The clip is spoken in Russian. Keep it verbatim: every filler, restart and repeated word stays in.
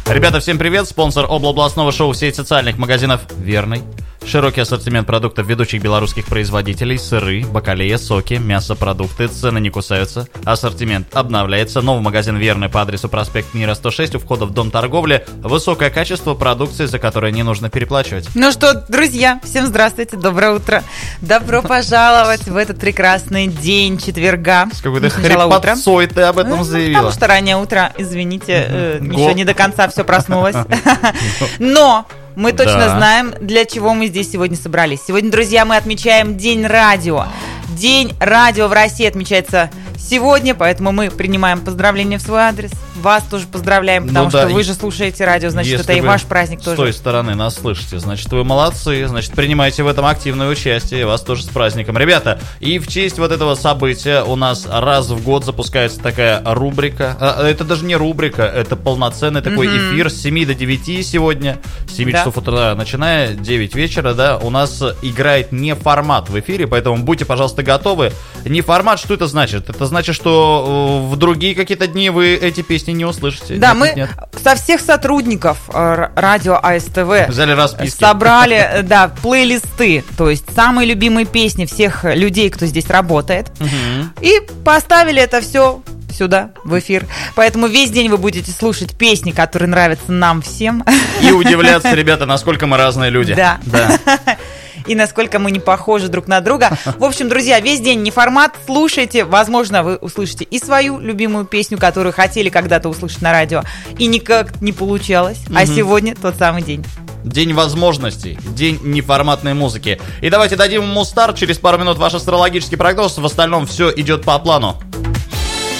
Ребята, всем привет! Спонсор областного шоу сеть социальных магазинов «Верный». Широкий ассортимент продуктов ведущих белорусских производителей, сыры, бакалея, соки, мясопродукты, цены не кусаются, ассортимент обновляется. Новый магазин «Верный» по адресу проспект Мира сто шесть у входа в Дом торговли. Высокое качество продукции, за которое не нужно переплачивать. Ну что, друзья, всем здравствуйте, доброе утро. Добро пожаловать в этот прекрасный день четверга. С какой-то хрипотцой ты об этом ну, заявила. Потому что раннее утро, извините, э, еще не до конца все проснулось. Но... мы точно да. знаем, для чего мы здесь сегодня собрались. Сегодня, друзья, мы отмечаем День радио. День радио в России отмечается сегодня, поэтому мы принимаем поздравления в свой адрес. Вас тоже поздравляем, потому ну, да. что вы же слушаете радио, значит, если это и ваш праздник тоже. С той стороны нас слышите, значит, вы молодцы, значит, принимайте в этом активное участие, вас тоже с праздником. Ребята, и в честь вот этого события у нас раз в год запускается такая рубрика. Это даже не рубрика, это полноценный такой mm-hmm. эфир с семи до девяти сегодня, с семи да. часов утра начиная, девять вечера, да, у нас играет не формат в эфире, поэтому будьте, пожалуйста, готовы. Не формат, что это значит? Это значит, что в другие какие-то дни вы эти песни не услышите. Да, нет, мы нет, нет. со всех сотрудников радио АСТВ взяли расписки, собрали, да, плейлисты, то есть самые любимые песни всех людей, кто здесь работает, угу. и поставили это все сюда, в эфир. Поэтому весь день вы будете слушать песни, которые нравятся нам всем. И удивляться, ребята, насколько мы разные люди. Да. Да. И насколько мы не похожи друг на друга. В общем, друзья, весь день не формат. Слушайте. Возможно, вы услышите и свою любимую песню, которую хотели когда-то услышать на радио, и никак не получалось. Угу. А сегодня тот самый день. День возможностей, день неформатной музыки. И давайте дадим ему старт. Через пару минут ваш астрологический прогноз. В остальном все идет по плану.